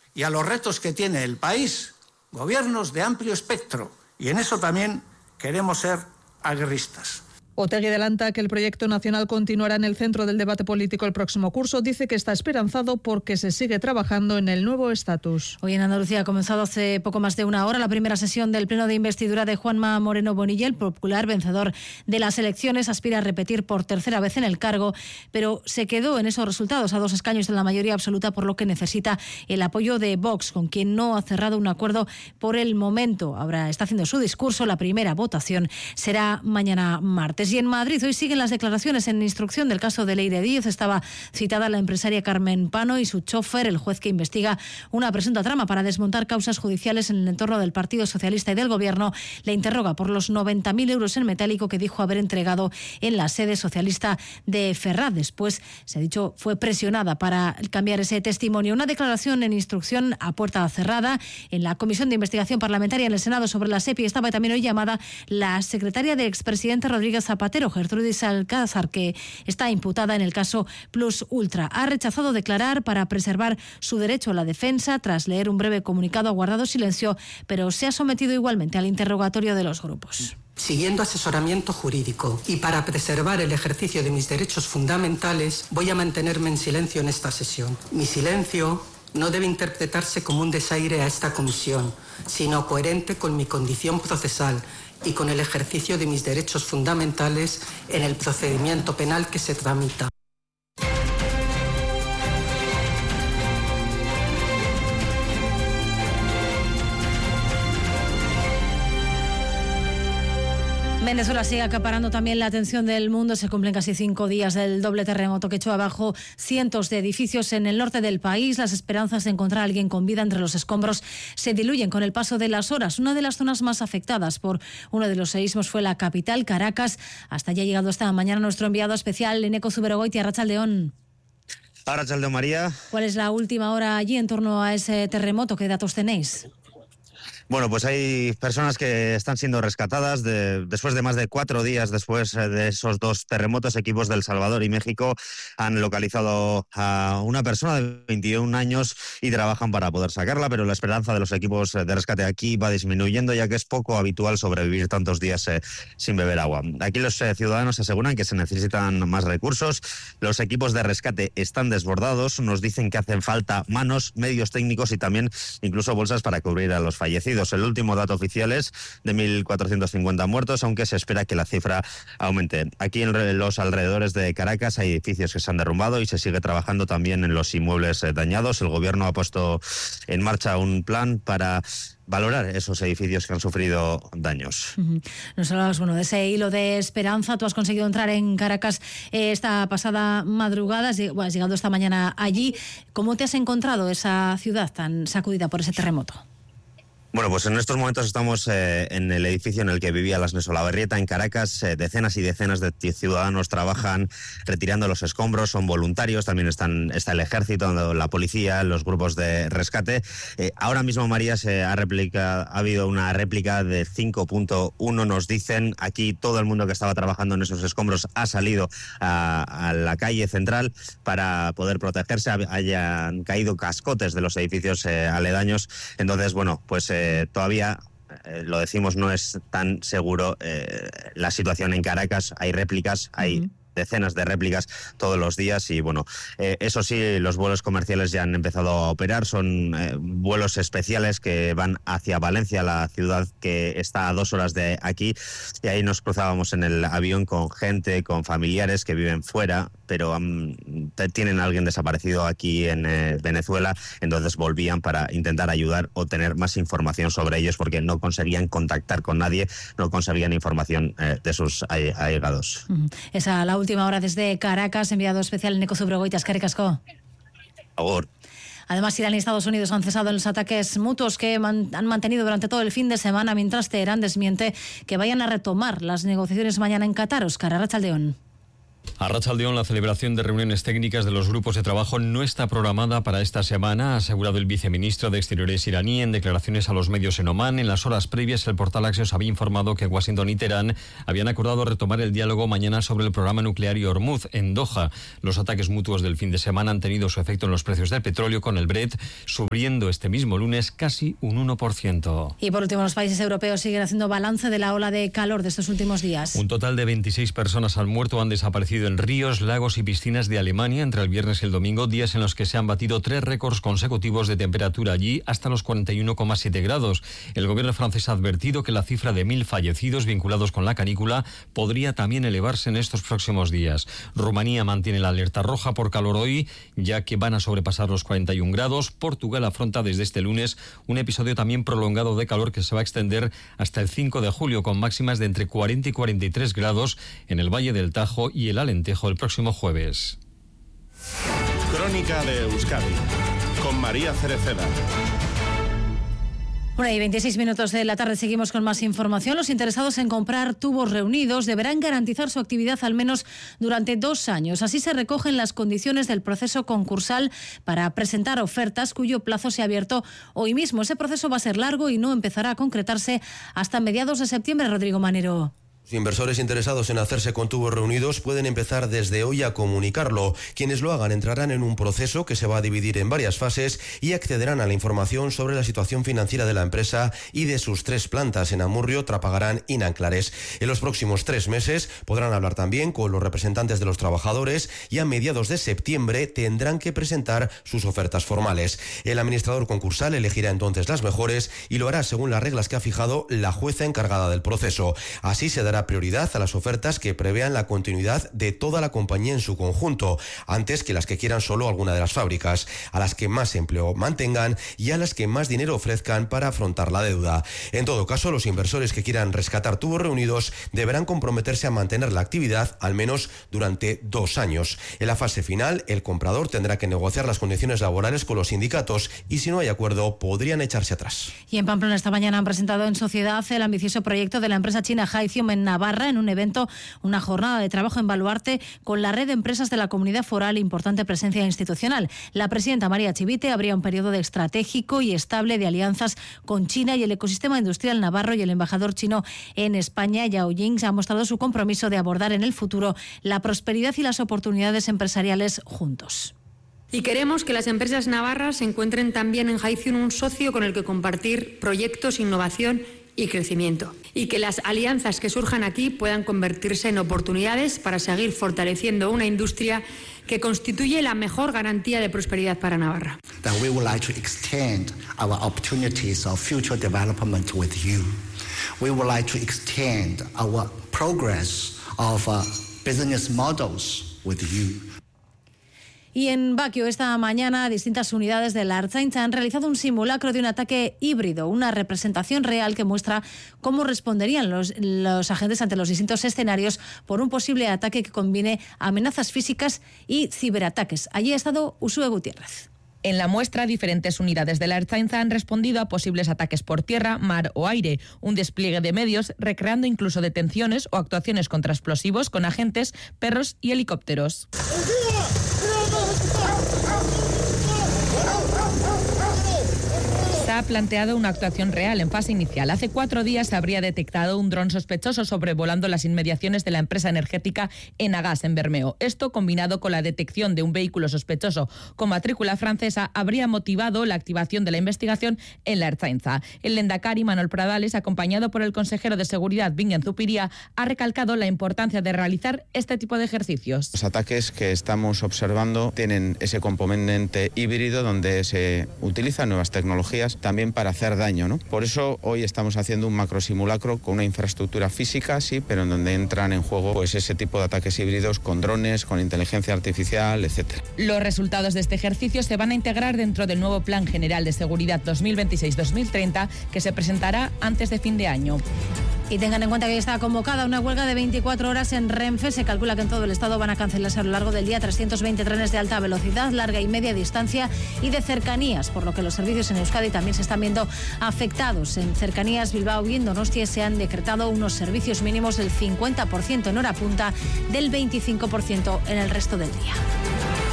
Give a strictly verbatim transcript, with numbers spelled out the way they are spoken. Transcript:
y a los retos que tiene el país, gobiernos de amplio espectro, y en eso también queremos ser aguerristas. Otegi adelanta que el proyecto nacional continuará en el centro del debate político el próximo curso. Dice que está esperanzado porque se sigue trabajando en el nuevo estatus. Hoy en Andalucía ha comenzado hace poco más de una hora la primera sesión del pleno de investidura de Juanma Moreno Bonilla. El popular vencedor de las elecciones aspira a repetir por tercera vez en el cargo, pero se quedó en esos resultados a dos escaños de la mayoría absoluta, por lo que necesita el apoyo de Vox, con quien no ha cerrado un acuerdo por el momento. Ahora está haciendo su discurso. La primera votación será mañana martes. Y en Madrid hoy siguen las declaraciones en instrucción del caso de Leire Díez. Estaba citada la empresaria Carmen Pano y su chofer, el juez que investiga una presunta trama para desmontar causas judiciales en el entorno del Partido Socialista y del Gobierno. Le interroga por los noventa mil euros en metálico que dijo haber entregado en la sede socialista de Ferraz. Después, se ha dicho, fue presionada para cambiar ese testimonio. Una declaración en instrucción a puerta cerrada en la Comisión de Investigación Parlamentaria en el Senado sobre la SEPI. Estaba también hoy llamada la secretaria del expresidente Rodríguez Zapatero, Gertrudis Alcázar, que está imputada en el caso Plus Ultra. Ha rechazado declarar para preservar su derecho a la defensa. Tras leer un breve comunicado ha guardado silencio, pero se ha sometido igualmente al interrogatorio de los grupos. Siguiendo asesoramiento jurídico y para preservar el ejercicio de mis derechos fundamentales, voy a mantenerme en silencio en esta sesión. Mi silencio no debe interpretarse como un desaire a esta comisión, sino coherente con mi condición procesal y con el ejercicio de mis derechos fundamentales en el procedimiento penal que se tramita. Venezuela sigue acaparando también la atención del mundo. Se cumplen casi cinco días del doble terremoto que echó abajo cientos de edificios en el norte del país. Las esperanzas de encontrar a alguien con vida entre los escombros se diluyen con el paso de las horas. Una de las zonas más afectadas por uno de los seísmos fue la capital, Caracas. Hasta allá ha llegado esta mañana nuestro enviado especial, Eneco Zuberogoitia. Arratsaldeon. Arratsaldeon, María. ¿Cuál es la última hora allí en torno a ese terremoto? ¿Qué datos tenéis? Bueno, pues hay personas que están siendo rescatadas de, después de más de cuatro días después de esos dos terremotos. Equipos de El Salvador y México han localizado a una persona de veintiún años y trabajan para poder sacarla, pero la esperanza de los equipos de rescate aquí va disminuyendo, ya que es poco habitual sobrevivir tantos días eh, sin beber agua. Aquí los eh, ciudadanos aseguran que se necesitan más recursos. Los equipos de rescate están desbordados. Nos dicen que hacen falta manos, medios técnicos y también incluso bolsas para cubrir a los fallecidos. El último dato oficial es de mil cuatrocientos cincuenta muertos, aunque se espera que la cifra aumente. Aquí en los alrededores de Caracas hay edificios que se han derrumbado y se sigue trabajando también en los inmuebles dañados. El gobierno ha puesto en marcha un plan para valorar esos edificios que han sufrido daños. Uh-huh. Nos hablabas, bueno, de ese hilo de esperanza. Tú has conseguido entrar en Caracas eh, esta pasada madrugada, has, bueno, has llegado esta mañana allí. ¿Cómo te has encontrado esa ciudad tan sacudida por ese terremoto? Bueno, pues en estos momentos estamos eh, en el edificio en el que vivía Las Olavarrieta, en Caracas. Eh, decenas y decenas de ciudadanos trabajan retirando los escombros, son voluntarios, también están está el ejército, la policía, los grupos de rescate. Eh, ahora mismo, María, se ha, replica, ha habido una réplica de cinco punto uno, nos dicen. Aquí todo el mundo que estaba trabajando en esos escombros ha salido a, a la calle central para poder protegerse. Hayan caído cascotes de los edificios eh, aledaños. Entonces, bueno, pues eh, Eh, todavía, eh, lo decimos, no es tan seguro eh, la situación en Caracas. Hay réplicas, hay uh-huh. decenas de réplicas todos los días y bueno, eh, eso sí, los vuelos comerciales ya han empezado a operar. Son eh, vuelos especiales que van hacia Valencia, la ciudad que está a dos horas de aquí, y ahí nos cruzábamos en el avión con gente, con familiares que viven fuera, pero um, tienen a alguien desaparecido aquí en eh, Venezuela, entonces volvían para intentar ayudar o tener más información sobre ellos, porque no conseguían contactar con nadie, no conseguían información eh, de sus allegados. Uh-huh. Esa la última hora desde Caracas, enviado especial Eneco Zuberogoitia. Eskerrik asko. Favor. Además, Irán y Estados Unidos han cesado en los ataques mutuos que man- han mantenido durante todo el fin de semana, mientras Teherán desmiente que vayan a retomar las negociaciones mañana en Qatar. Óscar, arratsaldeon. A Arratsaldeón, la celebración de reuniones técnicas de los grupos de trabajo no está programada para esta semana, ha asegurado el viceministro de Exteriores iraní en declaraciones a los medios en Omán. En las horas previas, el portal Axios había informado que Washington y Teherán habían acordado retomar el diálogo mañana sobre el programa nuclear y Hormuz en Doha. Los ataques mutuos del fin de semana han tenido su efecto en los precios del petróleo, con el Brent subiendo este mismo lunes casi un uno por ciento. Y por último, los países europeos siguen haciendo balance de la ola de calor de estos últimos días. Un total de veintiséis personas han muerto o han desaparecido en ríos, lagos y piscinas de Alemania entre el viernes y el domingo, días en los que se han batido tres récords consecutivos de temperatura allí, hasta los cuarenta y uno coma siete grados. El gobierno francés ha advertido que la cifra de mil fallecidos vinculados con la canícula podría también elevarse en estos próximos días. Rumanía mantiene la alerta roja por calor hoy, ya que van a sobrepasar los cuarenta y un grados. Portugal afronta desde este lunes un episodio también prolongado de calor que se va a extender hasta el cinco de julio, con máximas de entre cuarenta y cuarenta y tres grados en el Valle del Tajo y el Alentejo el próximo jueves. Crónica de Euskadi con María Cereceda. Bueno, y veintiséis minutos de la tarde seguimos con más información. Los interesados en comprar tubos reunidos deberán garantizar su actividad al menos durante dos años. Así se recogen las condiciones del proceso concursal para presentar ofertas cuyo plazo se ha abierto hoy mismo. Ese proceso va a ser largo y no empezará a concretarse hasta mediados de septiembre. Rodrigo Manero. Inversores interesados en hacerse con tubos reunidos pueden empezar desde hoy a comunicarlo. Quienes lo hagan entrarán en un proceso que se va a dividir en varias fases y accederán a la información sobre la situación financiera de la empresa y de sus tres plantas en Amurrio, Trapagarán y Nanclares. En los próximos tres meses podrán hablar también con los representantes de los trabajadores y a mediados de septiembre tendrán que presentar sus ofertas formales. El administrador concursal elegirá entonces las mejores y lo hará según las reglas que ha fijado la jueza encargada del proceso. Así se dará prioridad a las ofertas que prevean la continuidad de toda la compañía en su conjunto, antes que las que quieran solo alguna de las fábricas, a las que más empleo mantengan y a las que más dinero ofrezcan para afrontar la deuda. En todo caso, los inversores que quieran rescatar tubos reunidos deberán comprometerse a mantener la actividad al menos durante dos años. En la fase final, el comprador tendrá que negociar las condiciones laborales con los sindicatos y, si no hay acuerdo, podrían echarse atrás. Y en Pamplona esta mañana han presentado en sociedad el ambicioso proyecto de la empresa china Haithium en Navarra, en un evento, una jornada de trabajo en Baluarte con la red de empresas de la Comunidad Foral e importante presencia institucional. La presidenta María Chivite abría un periodo de estratégico y estable de alianzas con China y el ecosistema industrial navarro, y el embajador chino en España, Yao Ying, ha mostrado su compromiso de abordar en el futuro la prosperidad y las oportunidades empresariales juntos. Y queremos que las empresas navarras encuentren también en Haithium un socio con el que compartir proyectos, innovación y crecimiento, y que las alianzas que surjan aquí puedan convertirse en oportunidades para seguir fortaleciendo una industria que constituye la mejor garantía de prosperidad para Navarra. That we would like to extend our opportunities of future development with you. We would like to extend our progress of uh, business models with you. Y en Baquio esta mañana distintas unidades de la Ertzaintza han realizado un simulacro de un ataque híbrido, una representación real que muestra cómo responderían los, los agentes ante los distintos escenarios por un posible ataque que combine amenazas físicas y ciberataques. Allí ha estado Usue Gutiérrez. En la muestra, diferentes unidades de la Ertzaintza han respondido a posibles ataques por tierra, mar o aire, un despliegue de medios recreando incluso detenciones o actuaciones contra explosivos con agentes, perros y helicópteros. Se ha planteado una actuación real en fase inicial. Hace cuatro días se habría detectado un dron sospechoso sobrevolando las inmediaciones de la empresa energética Enagas en Bermeo. Esto, combinado con la detección de un vehículo sospechoso con matrícula francesa, habría motivado la activación de la investigación en la Ertzaintza. El lehendakari Manuel Pradales, acompañado por el consejero de Seguridad Bingen Zupiria, ha recalcado la importancia de realizar este tipo de ejercicios. Los ataques que estamos observando tienen ese componente híbrido donde se utilizan nuevas tecnologías también para hacer daño, ¿no? Por eso hoy estamos haciendo un macrosimulacro con una infraestructura física, sí, pero en donde entran en juego pues ese tipo de ataques híbridos con drones, con inteligencia artificial, etcétera. Los resultados de este ejercicio se van a integrar dentro del nuevo Plan General de Seguridad dos mil veintiséis dos mil treinta que se presentará antes de fin de año. Y tengan en cuenta que hoy está convocada una huelga de veinticuatro horas en Renfe. Se calcula que en todo el estado van a cancelarse a lo largo del día trescientos veinte trenes de alta velocidad, larga y media distancia y de cercanías, por lo que los servicios en Euskadi también se están viendo afectados. En cercanías, Bilbao y en Donostia se han decretado unos servicios mínimos del cincuenta por ciento en hora punta, del veinticinco por ciento en el resto del día.